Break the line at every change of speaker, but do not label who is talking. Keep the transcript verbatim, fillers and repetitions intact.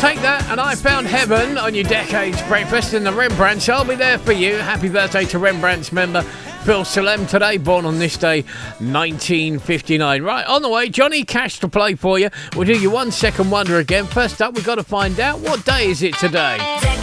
Take That and I Found Heaven on your Decades Breakfast in the Rembrandts. I'll be there for you. Happy birthday to Rembrandts member Phil Salem today, born on this day, nineteen fifty-nine. Right, on the way, Johnny Cash to play for you. We'll do your one second wonder again. First up, we've got to find out what day is it today.